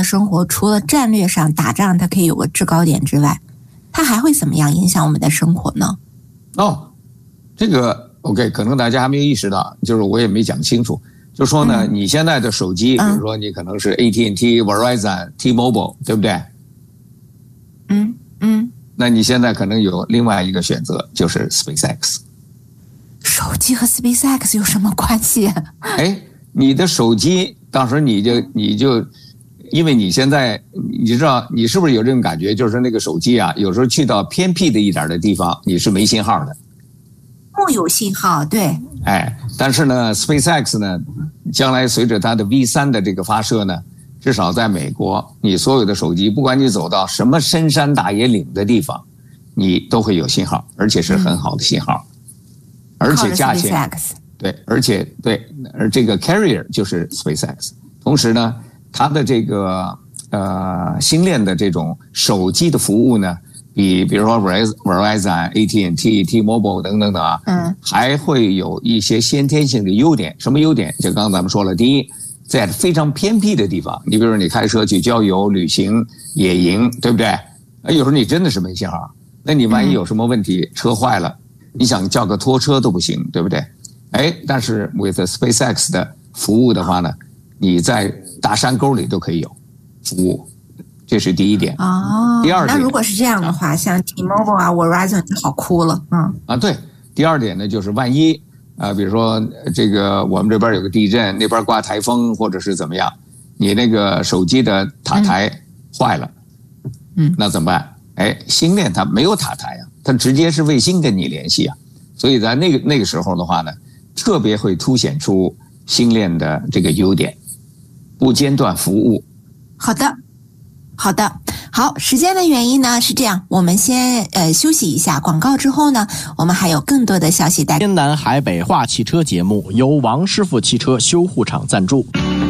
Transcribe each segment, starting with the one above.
的生活除了战略上打仗它可以有个制高点之外，它还会怎么样影响我们的生活呢？ 这个 OK， 可能大家还没有意识到，就是我也没讲清楚，就说呢，你现在的手机，比如说你可能是 AT&T、Verizon、T-Mobile， 对不对？那你现在可能有另外一个选择，就是 SpaceX。 手机和 SpaceX 有什么关系？ 你的手机当时你就因为你现在你知道你是不是有这种感觉，就是那个手机啊，有时候去到偏僻的一点的地方，你是没信号的。 木有信号，对。 但是呢 ，SpaceX 呢，将来随着它的 V3 的这个发射呢，至少在美国，你所有的手机，不管你走到什么深山大野岭的地方，你都会有信号，而且是很好的信号，而且价钱对，而这个 carrier 就是 SpaceX。同时呢，它的这个星链的这种手机的服务呢，比如说 Verizon、AT&T、T-Mobile 等等的还会有一些先天性的优点。什么优点？就刚刚咱们说了，第一，在非常偏僻的地方，你比如说你开车去郊游、旅行、野营，对不对？有时候你真的是没信号，那你万一有什么问题，车坏了，你想叫个拖车都不行，对不对？但是 with SpaceX 的服务的话呢，你在大山沟里都可以有服务，这是第一点。第二点， 那如果是这样的话，像 T-Mobile 啊、Verizon 就好哭了。 对。第二点呢，就是万一比如说这个我们这边有个地震，那边刮台风或者是怎么样，你那个手机的塔台坏了，那怎么办？星链它没有塔台啊，它直接是卫星跟你联系啊，所以在那个时候的话呢，特别会凸显出星链的这个优点，不间断服务。 好，时间的原因呢是这样，我们先休息一下，广告之后呢，我们还有更多的消息带。 天南海北话汽车节目由王师傅汽车修护厂赞助。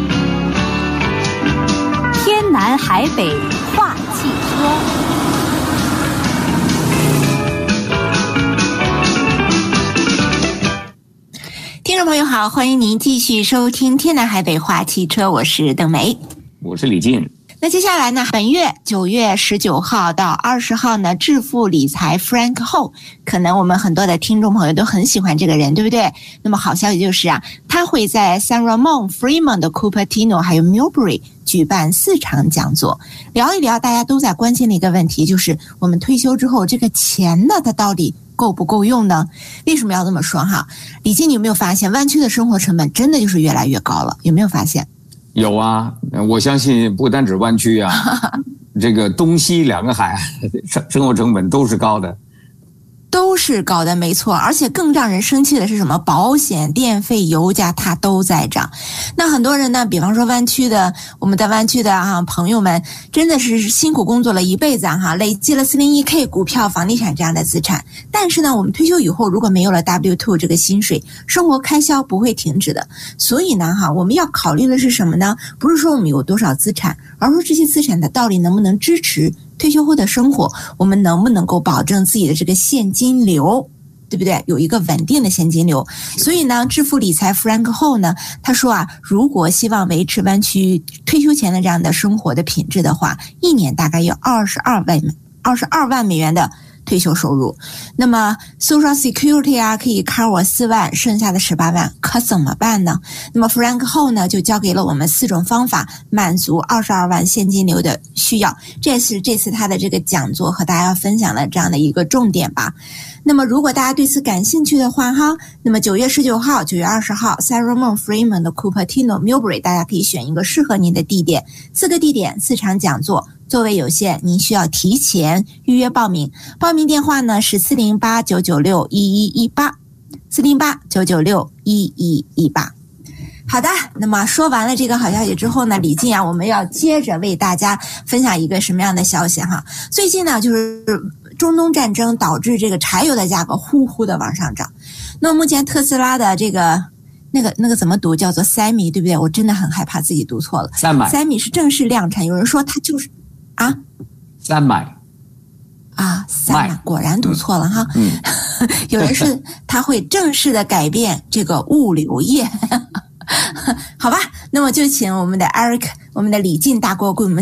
天南海北话汽车。 听众朋友好，欢迎您继续收听天南海北话汽车，我是邓梅， 我是李静。 那接下来呢，本月9月19号到20号呢，致富理财 Frank Ho， 可能我们很多的听众朋友都很喜欢这个人，对不对？那么好消息就是他会在 San Ramon、Fremont 的 Cupertino 还有 Millbury 举办4场讲座，聊一聊大家都在关心的一个问题，就是我们退休之后这个钱呢，它到底够不够用呢？为什么要这么说李静，你有没有发现湾区的生活成本真的就是越来越高了？有没有发现？ 有啊，我相信不单指湾区啊，这个东西两个海生活成本都是高的。 都是高的，没错。而且更让人生气的是什么？保险、电费、油价它都在涨。那很多人呢，比方说我们在湾区的朋友们，真的是辛苦工作了一辈子累积了 401k 股票、房地产这样的资产。但是呢，我们退休以后如果没有了 W2 这个薪水，生活开销不会停止的。所以呢我们要考虑的是什么呢？不是说我们有多少资产，而是说这些资产的到底能不能支持退休后的生活，我们能不能够保证自己的这个现金流，对不对？有一个稳定的现金流。所以呢，致富理财 Frank Ho 呢，他说如果希望维持湾区退休前的这样的生活的品质的话，一年大概有22万美元的退休收入。那么 Social Security 可以 cover 4万，剩下的18万可怎么办呢？那么 Frank Ho 呢就教给了我们4种方法，满足22万现金流的需要。这是这次他的这个讲座和大家分享的这样的一个重点吧。那么如果大家对此感兴趣的话那么9月19号、9月20号 San Ramon、Fremont 的 Cupertino、Millbury 大家可以选一个适合您的地点，4个地点4场讲座，座位有限，您需要提前预约报名。报名电话呢是408-996-1118 408-996-1118。好的，那么说完了这个好消息之后呢，李静我们要接着为大家分享一个什么样的消息最近呢，就是中东战争导致这个柴油的价格呼呼的往上涨。那么目前特斯拉的这个那个怎么读，叫做 Semi 对不对？我真的很害怕自己读错了。Semi 是正式量产，有人说它就是 Semi 果然读错了有人是它会正式的改变这个物流业好吧，那么就请我们的 Eric， 我们的李静大哥给我们